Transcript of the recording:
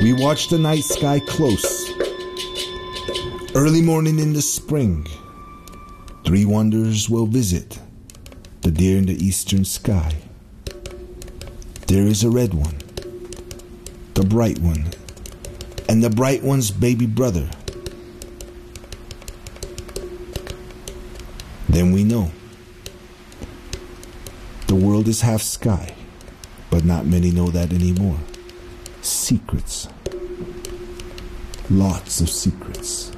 We watch the night sky close. Early morning in the spring, three wonders will visit the deer in the eastern sky. There is a red one, the bright one, and the bright one's baby brother. Then we know the world is half sky, but not many know that anymore. Secrets. Lots of secrets.